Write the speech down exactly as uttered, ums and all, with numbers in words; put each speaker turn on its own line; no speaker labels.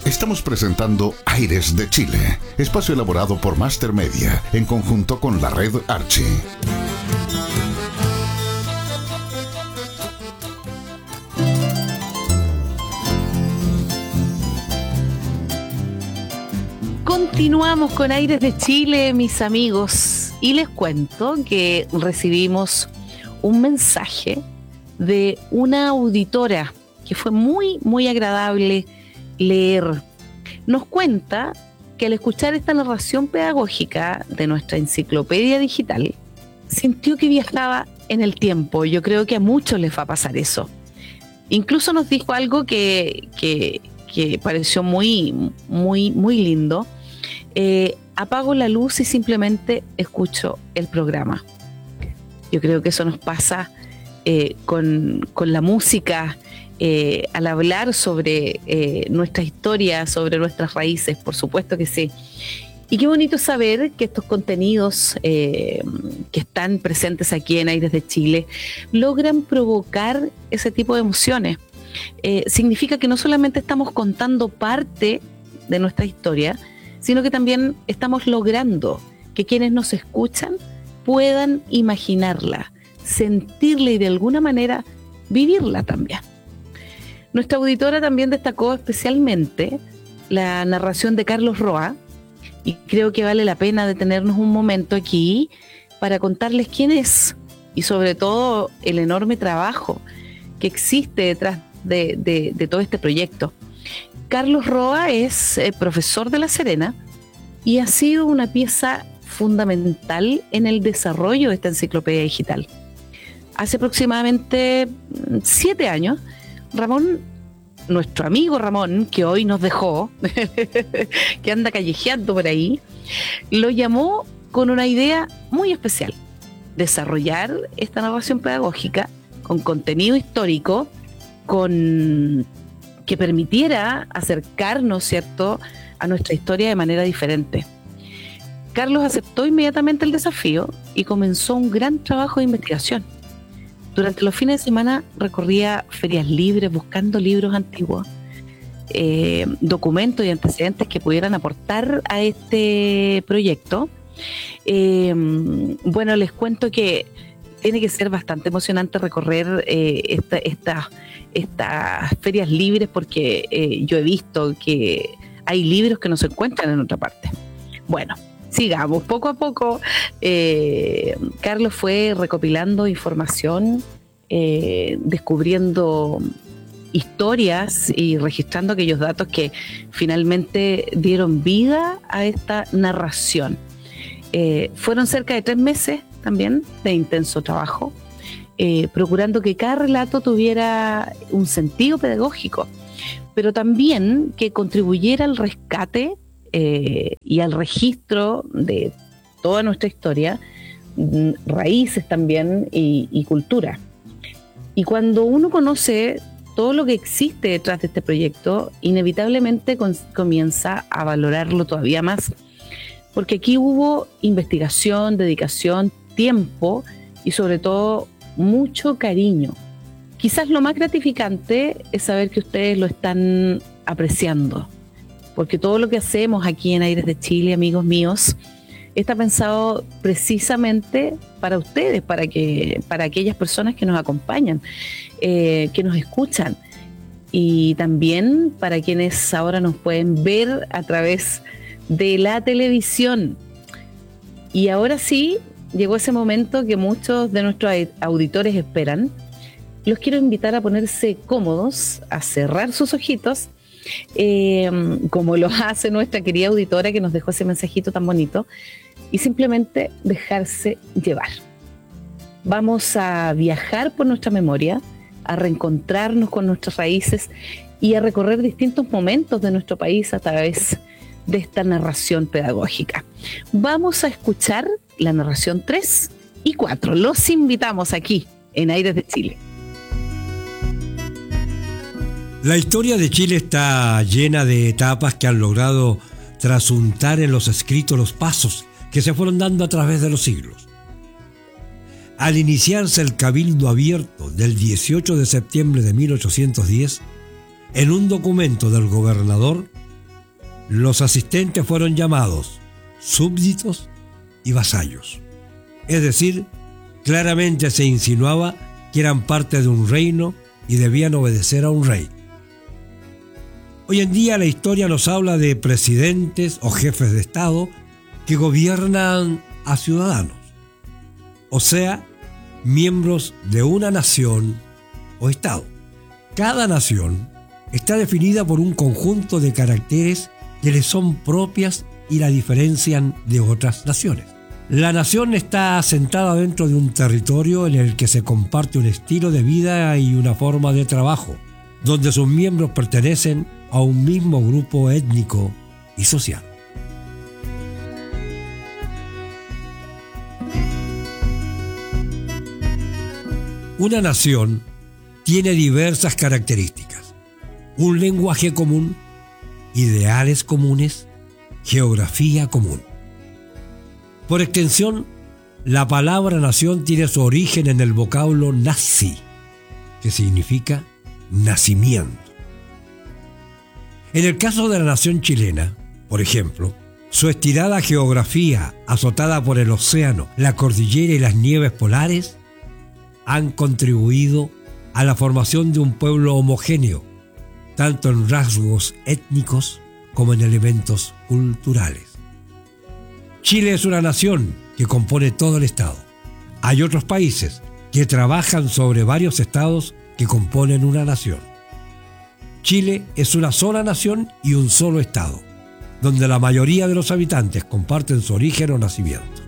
Estamos presentando Aires de Chile, espacio elaborado por Master Media en conjunto con la red Archie.
Continuamos con Aires de Chile, mis amigos, y les cuento que recibimos un mensaje de una auditora que fue muy, muy agradable leer. Nos cuenta que al escuchar esta narración pedagógica de nuestra enciclopedia digital, sintió que viajaba en el tiempo. Yo creo que a muchos les va a pasar eso. Incluso nos dijo algo que, que, que pareció muy, muy, muy lindo. Eh, apago la luz y simplemente escucho el programa. Yo creo que eso nos pasa eh, con, con la música, eh, al hablar sobre eh, nuestra historia, sobre nuestras raíces, por supuesto que sí. Y qué bonito saber que estos contenidos eh, que están presentes aquí en Aires de Chile logran provocar ese tipo de emociones. Eh, significa que no solamente estamos contando parte de nuestra historia, sino que también estamos logrando que quienes nos escuchan puedan imaginarla, sentirla y de alguna manera vivirla también. Nuestra auditora también destacó especialmente la narración de Carlos Roa, y creo que vale la pena detenernos un momento aquí para contarles quién es y sobre todo el enorme trabajo que existe detrás de, de, de todo este proyecto. Carlos Roa es eh, profesor de La Serena y ha sido una pieza fundamental en el desarrollo de esta enciclopedia digital. Hace aproximadamente siete años, Ramón, nuestro amigo Ramón, que hoy nos dejó, que anda callejeando por ahí, lo llamó con una idea muy especial: desarrollar esta narración pedagógica con contenido histórico, con que permitiera acercarnos, ¿cierto?, a nuestra historia de manera diferente. Carlos aceptó inmediatamente el desafío y comenzó un gran trabajo de investigación. Durante los fines de semana recorría ferias libres buscando libros antiguos, eh, documentos y antecedentes que pudieran aportar a este proyecto. Eh, bueno, les cuento que tiene que ser bastante emocionante recorrer eh, esta, esta, estas ferias libres, porque eh, yo he visto que hay libros que no se encuentran en otra parte. Bueno, sigamos. Poco a poco, eh, Carlos fue recopilando información, eh, descubriendo historias y registrando aquellos datos que finalmente dieron vida a esta narración. Eh, fueron cerca de tres meses también de intenso trabajo, eh, procurando que cada relato tuviera un sentido pedagógico, pero también que contribuyera al rescate eh, y al registro de toda nuestra historia, raíces también y, y cultura. Y cuando uno conoce todo lo que existe detrás de este proyecto, inevitablemente con, comienza a valorarlo todavía más, porque aquí hubo investigación, dedicación, tiempo y sobre todo mucho cariño. Quizás lo más gratificante es saber que ustedes lo están apreciando, porque todo lo que hacemos aquí en Aires de Chile, amigos míos, está pensado precisamente para ustedes, para que, para aquellas personas que nos acompañan, eh, que nos escuchan, y también para quienes ahora nos pueden ver a través de la televisión. Y ahora sí, llegó ese momento que muchos de nuestros auditores esperan. Los quiero invitar a ponerse cómodos, a cerrar sus ojitos, eh, como lo hace nuestra querida auditora que nos dejó ese mensajito tan bonito, y simplemente dejarse llevar. Vamos a viajar por nuestra memoria, a reencontrarnos con nuestras raíces y a recorrer distintos momentos de nuestro país a través de esta narración pedagógica. Vamos a escuchar la narración tres y cuatro. Los invitamos aquí en Aires de Chile.
La historia de Chile está llena de etapas que han logrado trasuntar en los escritos los pasos que se fueron dando a través de los siglos. Al iniciarse el Cabildo Abierto del dieciocho de septiembre de mil ochocientos diez, en un documento del gobernador Los asistentes fueron llamados súbditos y vasallos. Es decir, claramente se insinuaba que eran parte de un reino y debían obedecer a un rey. Hoy en día la historia nos habla de presidentes o jefes de Estado que gobiernan a ciudadanos, o sea, miembros de una nación o Estado. Cada nación está definida por un conjunto de caracteres que le son propias y la diferencian de otras naciones. La nación está asentada dentro de un territorio en el que se comparte un estilo de vida y una forma de trabajo, donde sus miembros pertenecen a un mismo grupo étnico y social. Una nación tiene diversas características: un lenguaje común, ideales comunes, geografía común. Por extensión, la palabra nación tiene su origen en el vocablo nasi, que significa nacimiento. En el caso de la nación chilena, por ejemplo, su estirada geografía, azotada por el océano, la cordillera y las nieves polares, han contribuido a la formación de un pueblo homogéneo, tanto en rasgos étnicos como en elementos culturales. Chile es una nación que compone todo el Estado. Hay otros países que trabajan sobre varios estados que componen una nación. Chile es una sola nación y un solo Estado, donde la mayoría de los habitantes comparten su origen o nacimiento.